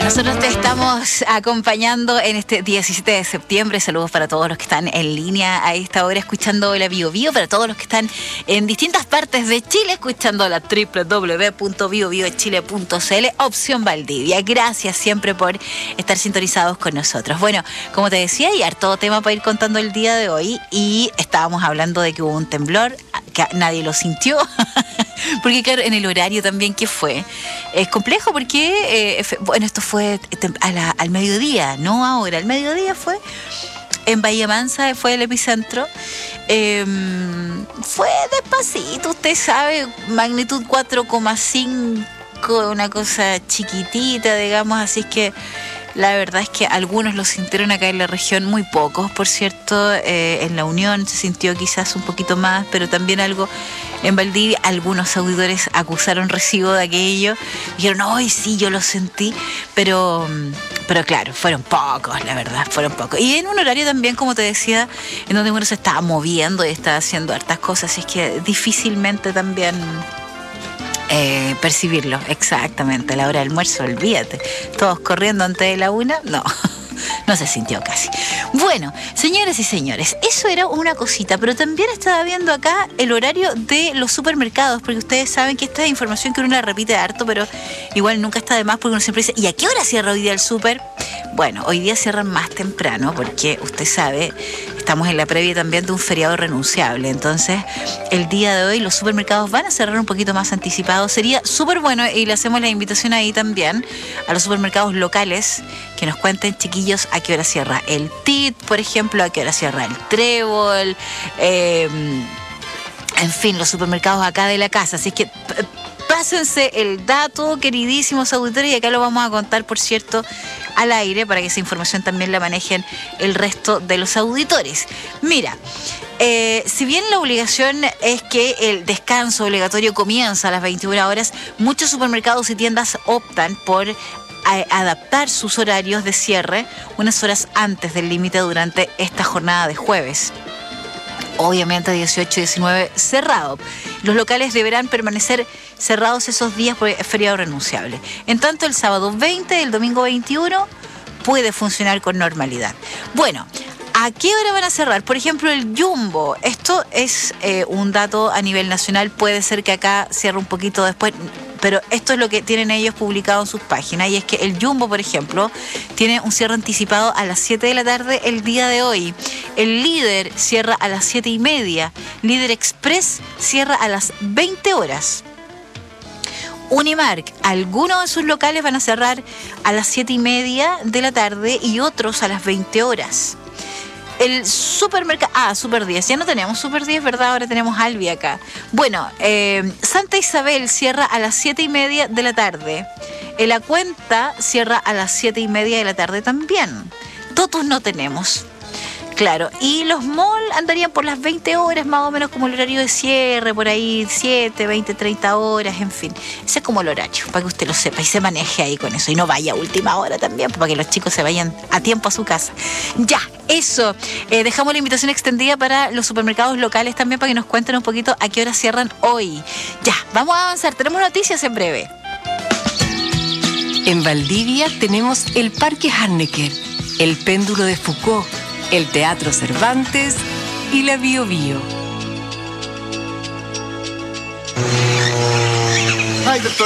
Nosotros te estamos acompañando en este 17 de septiembre. Saludos para todos los que están en línea a esta hora escuchando la Bio Bio, para todos los que están en distintas partes de Chile escuchando la www.biobiochile.cl, opción Valdivia. Gracias siempre por estar sintonizados con nosotros. Bueno, como te decía, hay harto tema para ir contando el día de hoy y estábamos hablando de que hubo un temblor, que nadie lo sintió. Porque claro, en el horario también que fue, es complejo porque, bueno, esto fue al mediodía, no ahora, al mediodía fue, en Bahía Mansa fue el epicentro, fue despacito, usted sabe, magnitud 4,5, una cosa chiquitita, digamos, así es que la verdad es que algunos lo sintieron acá en la región, muy pocos, por cierto, en La Unión se sintió quizás un poquito más, pero también algo en Valdivia. Algunos auditores acusaron recibo de aquello, dijeron, ¡ay, sí, yo lo sentí! Pero claro, fueron pocos, la verdad, fueron pocos. Y en un horario también, como te decía, en donde uno se estaba moviendo y estaba haciendo hartas cosas, así es que difícilmente también percibirlo, exactamente, a la hora del almuerzo, olvídate, todos corriendo antes de la 1, no se sintió casi. Bueno, señoras y señores, eso era una cosita, pero también estaba viendo acá el horario de los supermercados, porque ustedes saben que esta es información que uno la repite harto, pero igual nunca está de más, porque uno siempre dice, ¿y a qué hora cierra hoy día el súper? Bueno, hoy día cierran más temprano, porque usted sabe, estamos en la previa también de un feriado renunciable, entonces el día de hoy los supermercados van a cerrar un poquito más anticipado. Sería súper bueno, y le hacemos la invitación ahí también a los supermercados locales que nos cuenten, chiquillos, a qué hora cierra el TIT, por ejemplo, a qué hora cierra el Trébol, en fin, los supermercados acá de la casa. Así que pásense el dato, queridísimos auditores, y acá lo vamos a contar, por cierto, al aire, para que esa información también la manejen el resto de los auditores. Mira, si bien la obligación es que el descanso obligatorio comienza a las 21 horas, muchos supermercados y tiendas optan por adaptar sus horarios de cierre unas horas antes del límite durante esta jornada de jueves. Obviamente 18 y 19 cerrado. Los locales deberán permanecer cerrados esos días por feriado renunciable. En tanto, el sábado 20 y el domingo 21 puede funcionar con normalidad. Bueno, ¿a qué hora van a cerrar? Por ejemplo, el Jumbo. Esto es un dato a nivel nacional. Puede ser que acá cierre un poquito después, pero esto es lo que tienen ellos publicado en sus páginas, y es que el Jumbo, por ejemplo, tiene un cierre anticipado a las 7 de la tarde el día de hoy. El Líder cierra a las 7:30. Líder Express cierra a las 20 horas. Unimark, algunos de sus locales van a cerrar a las 7:30 de la tarde y otros a las 20 horas. El supermercado, Super 10, ya no tenemos Super 10, ¿verdad? Ahora tenemos Albi acá. Bueno, Santa Isabel cierra a las 7:30 de la tarde. La Cuenta cierra a las 7:30 de la tarde también. Totus no tenemos. Claro, y los malls andarían por las 20 horas, más o menos como el horario de cierre, por ahí 7, 20, 30 horas, en fin. Ese es como el horario, para que usted lo sepa y se maneje ahí con eso. Y no vaya a última hora también, para que los chicos se vayan a tiempo a su casa. Ya, eso. Dejamos la invitación extendida para los supermercados locales también, para que nos cuenten un poquito a qué hora cierran hoy. Ya, vamos a avanzar. Tenemos noticias en breve. En Valdivia tenemos el Parque Harnecker, el Péndulo de Foucault, el Teatro Cervantes y la Bio Bio. Ay, doctor.